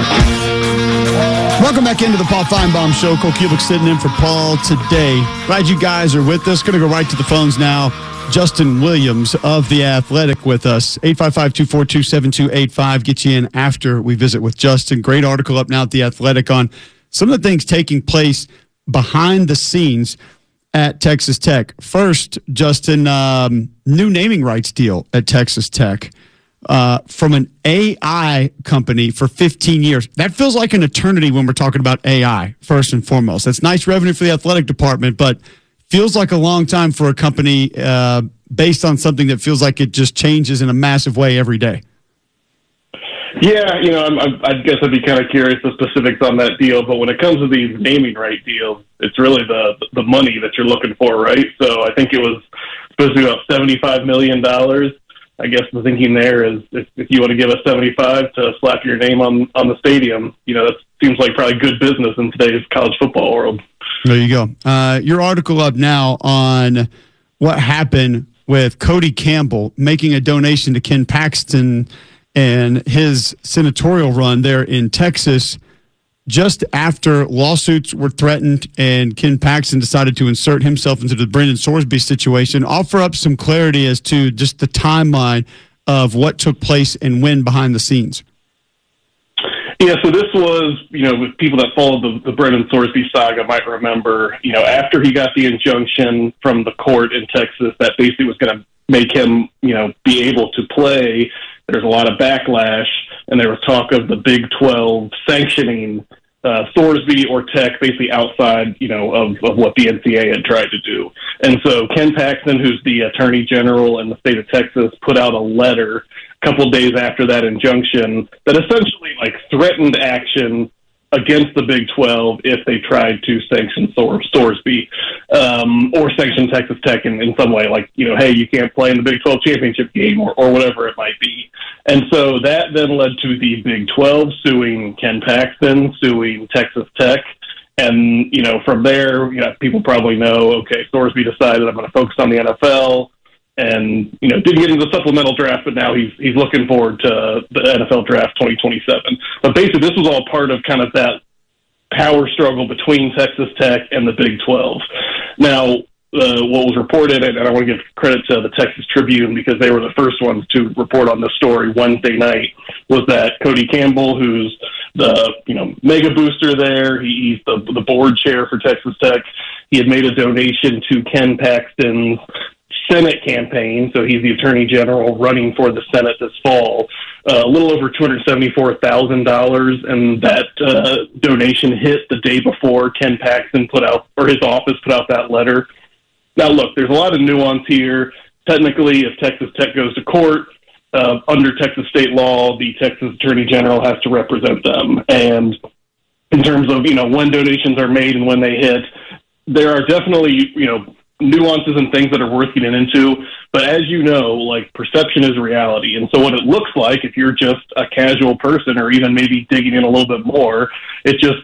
Welcome back into the Paul Feinbaum Show. Cole Cubic sitting in for Paul today. Glad you guys are with us. Going to go right to the phones now. Justin Williams of The Athletic with us. 855-242-7285. Get you in after we visit with Justin. Great article up now at The Athletic on some of the things taking place behind the scenes at Texas Tech. First, Justin, new naming rights deal at Texas Tech. From an AI company for 15 years. That feels like an eternity when we're talking about AI, first and foremost. That's nice revenue for the athletic department, but feels like a long time for a company based on something that feels like it just changes in a massive way every day. Yeah, I guess I'd be kind of curious the specifics on that deal, but when it comes to these naming right deals, it's really the money that you're looking for, right? So I think it was supposed to be about $75 million. I guess the thinking there is if you want to give us 75 to slap your name on the stadium, that seems like probably good business in today's college football world. There you go. Your article up now on what happened with Cody Campbell making a donation to Ken Paxton and his senatorial run there in Texas just after lawsuits were threatened and Ken Paxton decided to insert himself into the Brendan Sorsby situation. Offer up some clarity as to just the timeline of what took place and when behind the scenes. Yeah, so this was, with people that followed the Brendan Sorsby saga might remember, after he got the injunction from the court in Texas that basically was going to make him, be able to play, there's a lot of backlash, and there was talk of the Big 12 sanctioning Sorsby or Tech basically outside, of what the NCAA had tried to do. And so Ken Paxton, who's the attorney general in the state of Texas, put out a letter a couple days after that injunction that essentially threatened action against the Big 12 if they tried to sanction Sorsby or sanction Texas Tech in some way, hey, you can't play in the Big 12 championship game or whatever it might be. And so that then led to the Big 12 suing Ken Paxton, suing Texas Tech. And, from there, people probably know, okay, Sorsby decided I'm going to focus on the NFL and, didn't get into the supplemental draft, but now he's looking forward to the NFL draft 2027. But basically, this was all part of kind of that power struggle between Texas Tech and the Big 12. Now, what was reported, and I want to give credit to the Texas Tribune because they were the first ones to report on this story Wednesday night, was that Cody Campbell, who's the mega booster there, he's the board chair for Texas Tech, he had made a donation to Ken Paxton's Senate campaign, so he's the attorney general running for the Senate this fall, a little over $274,000, and that donation hit the day before Ken Paxton his office put out that letter. Now, look, there's a lot of nuance here. Technically, if Texas Tech goes to court, under Texas state law, the Texas Attorney General has to represent them. And in terms of, when donations are made and when they hit, there are definitely, nuances and things that are worth getting into. But as you know, perception is reality. And so what it looks like, if you're just a casual person or even maybe digging in a little bit more, it's just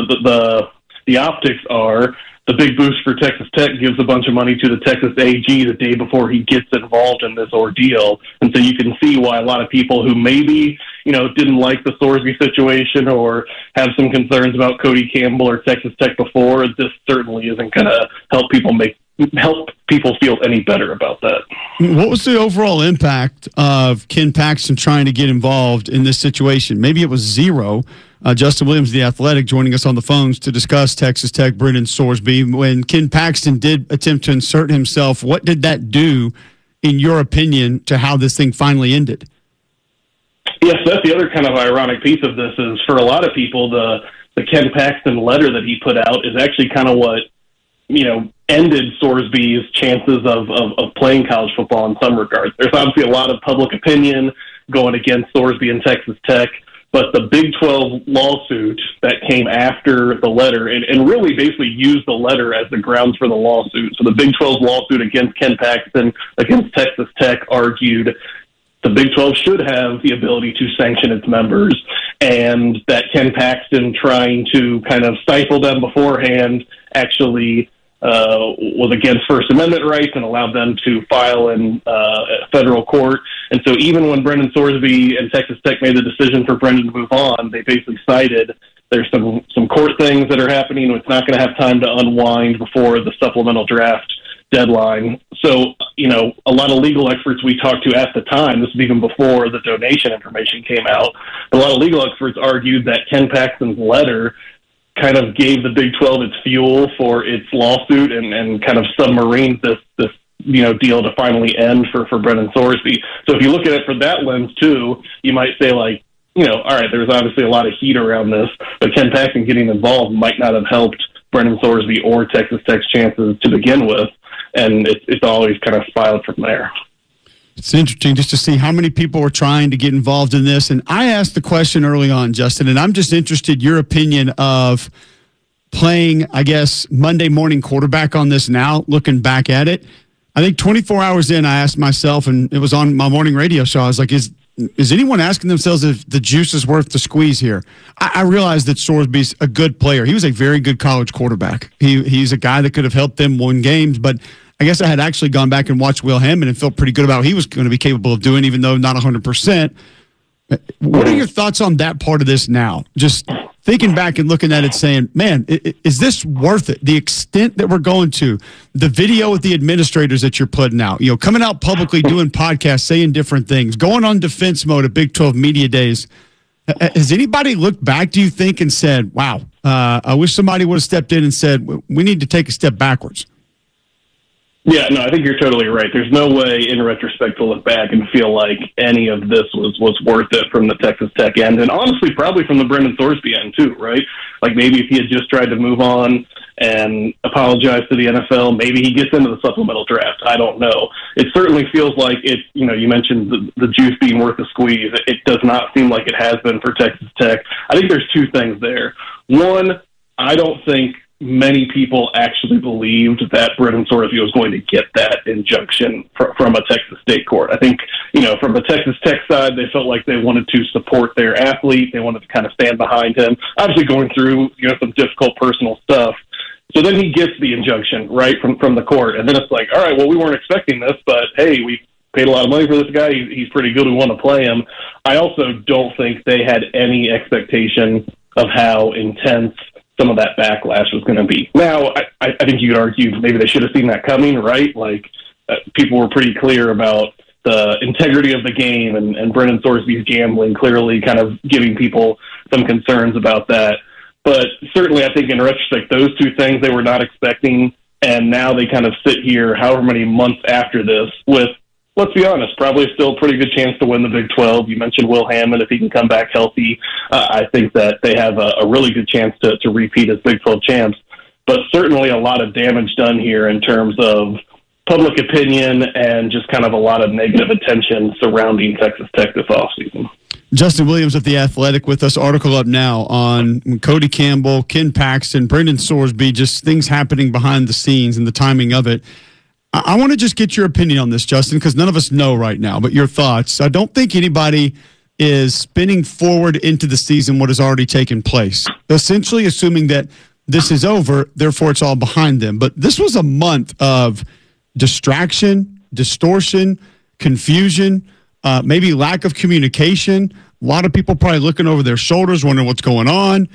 the optics are the big boost for Texas Tech gives a bunch of money to the Texas AG the day before he gets involved in this ordeal. And so you can see why a lot of people who maybe, didn't like the Sorsby situation or have some concerns about Cody Campbell or Texas Tech before, this certainly isn't going to help people feel any better about that. What was the overall impact of Ken Paxton trying to get involved in this situation? Maybe it was zero. Justin Williams, The Athletic, joining us on the phones to discuss Texas Tech, Brendan Sorsby. When Ken Paxton did attempt to insert himself, what did that do, in your opinion, to how this thing finally ended? Yes, that's the other kind of ironic piece of this is for a lot of people, the Ken Paxton letter that he put out is actually kind of what, ended Sorsby's chances of playing college football in some regards. There's obviously a lot of public opinion going against Sorsby and Texas Tech, but the Big 12 lawsuit that came after the letter and really basically used the letter as the grounds for the lawsuit. So the Big 12 lawsuit against Ken Paxton, against Texas Tech, argued the Big 12 should have the ability to sanction its members, and that Ken Paxton trying to kind of stifle them beforehand actually was against First Amendment rights and allowed them to file in federal court. And so even when Brendan Sorsby and Texas Tech made the decision for Brendan to move on, they basically cited there's some court things that are happening. It's not going to have time to unwind before the supplemental draft deadline. So, a lot of legal experts we talked to at the time, this was even before the donation information came out, a lot of legal experts argued that Ken Paxton's letter kind of gave the Big 12 its fuel for its lawsuit and kind of submarines this deal to finally end for Brendan Sorsby. So if you look at it from that lens too, you might say like, all right, there's obviously a lot of heat around this, but Ken Paxton getting involved might not have helped Brendan Sorsby or Texas Tech's chances to begin with. And it's always kind of spiraled from there. It's interesting just to see how many people are trying to get involved in this. And I asked the question early on, Justin, and I'm just interested your opinion of playing, I guess, Monday morning quarterback on this now, looking back at it. I think 24 hours in, I asked myself, and it was on my morning radio show, I was like, is anyone asking themselves if the juice is worth the squeeze here? I realized that Sorsby's a good player. He was a very good college quarterback. He's a guy that could have helped them win games, but I guess I had actually gone back and watched Will Hammond and felt pretty good about what he was going to be capable of doing, even though not 100%. What are your thoughts on that part of this now? Just thinking back and looking at it saying, man, is this worth it? The extent that we're going to, the video with the administrators that you're putting out, coming out publicly, doing podcasts, saying different things, going on defense mode at Big 12 Media Days. Has anybody looked back, do you think, and said, wow, I wish somebody would have stepped in and said, we need to take a step backwards? Yeah, no, I think you're totally right. There's no way in retrospect to look back and feel like any of this was worth it from the Texas Tech end. And honestly, probably from the Brendan Sorsby end too, right? Like maybe if he had just tried to move on and apologize to the NFL, maybe he gets into the supplemental draft. I don't know. It certainly feels like it's, you mentioned the juice being worth the squeeze. It does not seem like it has been for Texas Tech. I think there's two things there. One, I don't think many people actually believed that Brendan Sorsby was going to get that injunction from a Texas state court. I think, from the Texas Tech side, they felt like they wanted to support their athlete. They wanted to kind of stand behind him, obviously going through, some difficult personal stuff. So then he gets the injunction, right, from the court. And then it's like, all right, well, we weren't expecting this, but hey, we paid a lot of money for this guy. He's pretty good. We want to play him. I also don't think they had any expectation of how intense some of that backlash was going to be. Now, I think you could argue maybe they should have seen that coming, right? Like, people were pretty clear about the integrity of the game and Brendan Sorsby's gambling, clearly kind of giving people some concerns about that. But certainly, I think in retrospect, those two things they were not expecting, and now they kind of sit here however many months after this with, let's be honest, probably still a pretty good chance to win the Big 12. You mentioned Will Hammond. If he can come back healthy, I think that they have a really good chance to repeat as Big 12 champs. But certainly a lot of damage done here in terms of public opinion and just kind of a lot of negative attention surrounding Texas Tech this offseason. Justin Williams of The Athletic with us. Article up now on Cody Campbell, Ken Paxton, Brendan Sorsby, just things happening behind the scenes and the timing of it. I want to just get your opinion on this, Justin, because none of us know right now, but your thoughts. I don't think anybody is spinning forward into the season what has already taken place, essentially assuming that this is over, therefore it's all behind them. But this was a month of distraction, distortion, confusion, maybe lack of communication. A lot of people probably looking over their shoulders, wondering what's going on.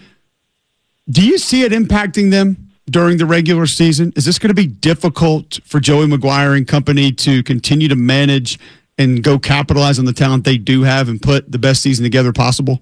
Do you see it impacting them during the regular season? Is this going to be difficult for Joey McGuire and company to continue to manage and go capitalize on the talent they do have and put the best season together possible?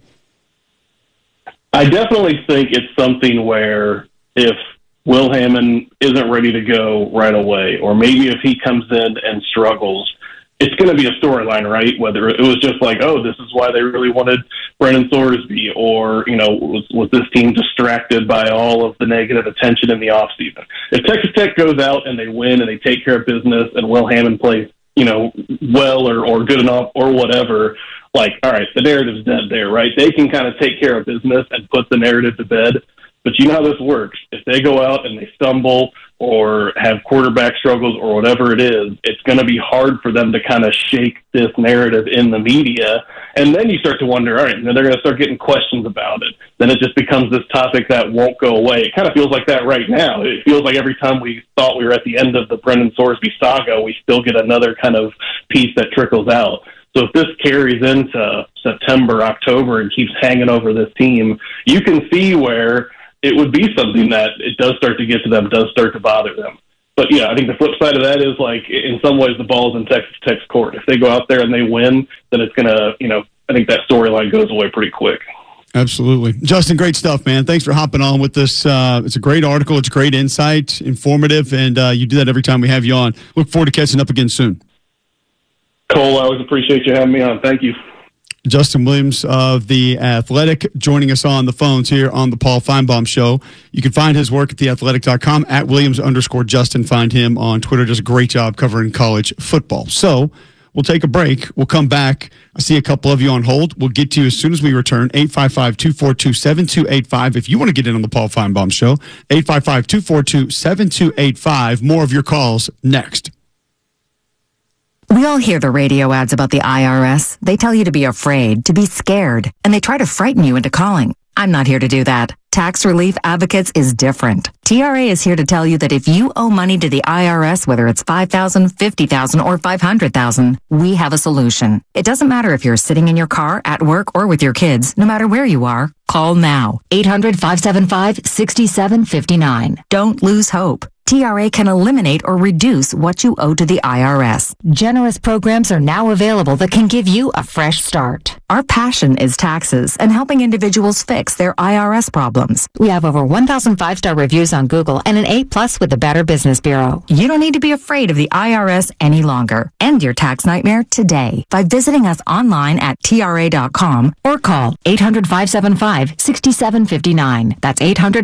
I definitely think it's something where if Will Hammond isn't ready to go right away, or maybe if he comes in and struggles, it's going to be a storyline, right? Whether it was just like, oh, this is why they really wanted Brendan Sorsby, or, was this team distracted by all of the negative attention in the offseason? If Texas Tech goes out and they win and they take care of business and Will Hammond plays, well or good enough or whatever, like, all right, the narrative's dead there, right? They can kind of take care of business and put the narrative to bed. But you know how this works. If they go out and they stumble, or have quarterback struggles or whatever it is, it's going to be hard for them to kind of shake this narrative in the media. And then you start to wonder, all right, then they're going to start getting questions about it. Then it just becomes this topic that won't go away. It kind of feels like that right now. It feels like every time we thought we were at the end of the Brendan Sorsby saga, we still get another kind of piece that trickles out. So if this carries into September, October, and keeps hanging over this team, you can see where it would be something that it does start to get to them, does start to bother them. But, yeah, I think the flip side of that is, like, in some ways the ball's in Texas Tech's court. If they go out there and they win, then it's going to, I think that storyline goes away pretty quick. Absolutely. Justin, great stuff, man. Thanks for hopping on with this. It's a great article. It's great insight, informative, and you do that every time we have you on. Look forward to catching up again soon. Cole, I always appreciate you having me on. Thank you. Justin Williams of The Athletic joining us on the phones here on the Paul Feinbaum Show. You can find his work at theathletic.com, at Williams_Justin. Find him on Twitter. Does a great job covering college football. So we'll take a break. We'll come back. I see a couple of you on hold. We'll get to you as soon as we return. 855-242-7285. If you want to get in on the Paul Feinbaum Show, 855-242-7285. More of your calls next. We all hear the radio ads about the IRS. They tell you to be afraid, to be scared, and they try to frighten you into calling. I'm not here to do that. Tax Relief Advocates is different. TRA is here to tell you that if you owe money to the IRS, whether it's $5,000, $50,000, or $500,000, we have a solution. It doesn't matter if you're sitting in your car, at work, or with your kids. No matter where you are, call now. 800-575-6759. Don't lose hope. TRA can eliminate or reduce what you owe to the IRS. Generous programs are now available that can give you a fresh start. Our passion is taxes and helping individuals fix their IRS problems. We have over 1,000 5-star reviews on Google and an A+ with the Better Business Bureau. You don't need to be afraid of the IRS any longer. End your tax nightmare today by visiting us online at TRA.com or call 800-575-6759. That's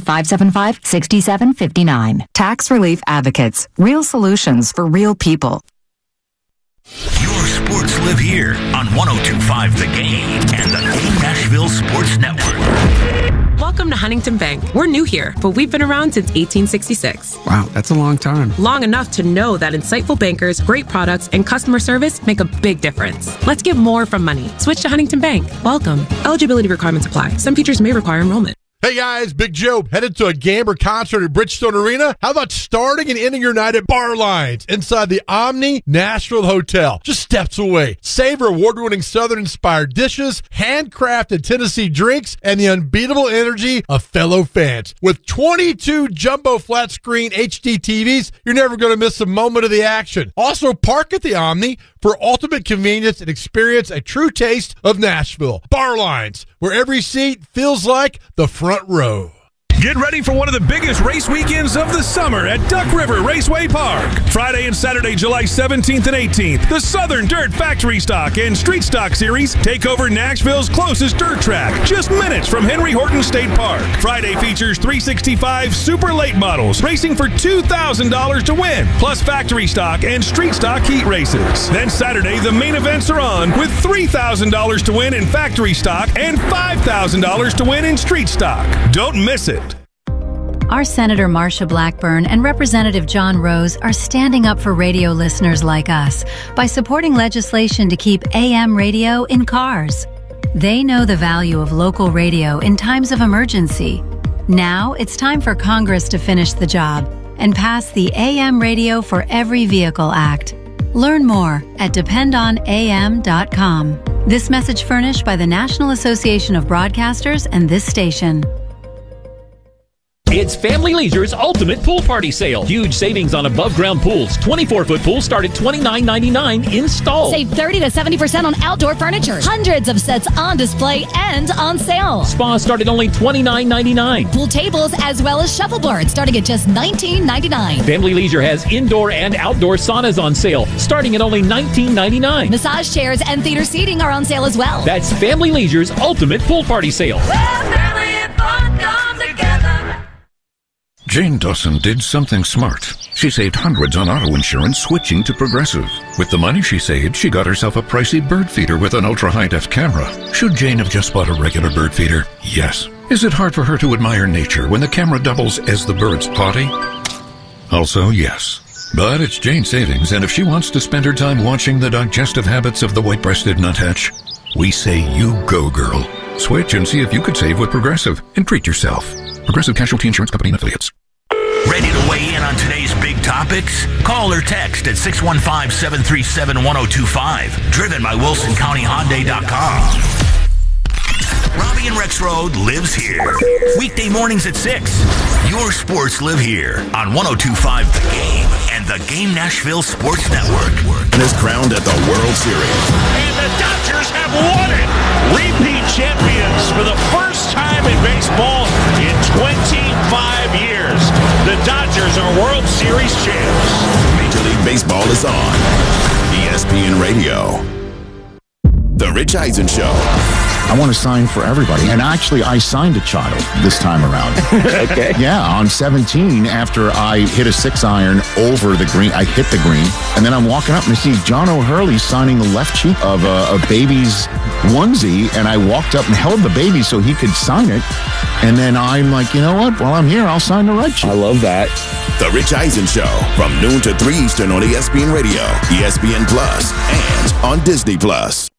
800-575-6759. Tax Relief Advocates. Real solutions for real people. Your sports live here on 102.5 The Game and the Nashville Sports Network. Welcome to Huntington Bank. We're new here, but we've been around since 1866. Wow, that's a long time. Long enough to know that insightful bankers, great products, and customer service make a big difference. Let's get more from money. Switch to Huntington Bank. Welcome. Eligibility requirements apply. Some features may require enrollment. Hey guys, Big Joe, headed to a Gamber concert at Bridgestone Arena? How about starting and ending your night at Bar Lines inside the Omni Nashville Hotel, just steps away? Savor award-winning Southern-inspired dishes, handcrafted Tennessee drinks, and the unbeatable energy of fellow fans. With 22 jumbo flat-screen HD TVs, you're never going to miss a moment of the action. Also, park at the Omni for ultimate convenience and experience a true taste of Nashville. Bar Lines, where every seat feels like the front row. Get ready for one of the biggest race weekends of the summer at Duck River Raceway Park. Friday and Saturday, July 17th and 18th, the Southern Dirt Factory Stock and Street Stock Series take over Nashville's closest dirt track, just minutes from Henry Horton State Park. Friday features 365 super late models racing for $2,000 to win, plus factory stock and street stock heat races. Then Saturday, the main events are on with $3,000 to win in factory stock and $5,000 to win in street stock. Don't miss it. Our Senator Marsha Blackburn and Representative John Rose are standing up for radio listeners like us by supporting legislation to keep AM radio in cars. They know the value of local radio in times of emergency. Now it's time for Congress to finish the job and pass the AM Radio for Every Vehicle Act. Learn more at dependonam.com. This message furnished by the National Association of Broadcasters and this station. It's Family Leisure's Ultimate Pool Party Sale. Huge savings on above-ground pools. 24-foot pools start at $29.99 installed. Save 30 to 70% on outdoor furniture. Hundreds of sets on display and on sale. Spas start at only $29.99. Pool tables as well as shuffleboards starting at just $19.99. Family Leisure has indoor and outdoor saunas on sale starting at only $19.99. Massage chairs and theater seating are on sale as well. That's Family Leisure's Ultimate Pool Party Sale. Family and fun come together. Jane Dawson did something smart. She saved hundreds on auto insurance switching to Progressive. With the money she saved, she got herself a pricey bird feeder with an ultra-high-def camera. Should Jane have just bought a regular bird feeder? Yes. Is it hard for her to admire nature when the camera doubles as the bird's potty? Also, yes. But it's Jane Savings, and if she wants to spend her time watching the digestive habits of the white-breasted nuthatch, we say you go, girl. Switch and see if you could save with Progressive and treat yourself. Progressive Casualty Insurance Company and Affiliates. Ready to weigh in on today's big topics? Call or text at 615-737-1025. Driven by WilsonCountyHyundai.com. Robbie and Rex Road lives here. Weekday mornings at 6. Your sports live here on 102.5 The Game and the Game Nashville Sports Network. And is crowned at the World Series. And the Dodgers have won it. Repeat champions for the first time in baseball in 25 years. The Dodgers are World Series champs. Major League Baseball is on ESPN Radio. The Rich Eisen Show. I want to sign for everybody. And actually, I signed a child this time around. Okay. Yeah, on 17, after I hit a 6-iron over the green, I hit the green. And then I'm walking up and I see John O'Hurley signing the left cheek of a baby's onesie. And I walked up and held the baby so he could sign it. And then I'm like, you know what? While I'm here, I'll sign the right cheek. I love that. The Rich Eisen Show from noon to 3 Eastern on ESPN Radio, ESPN Plus, and on Disney Plus.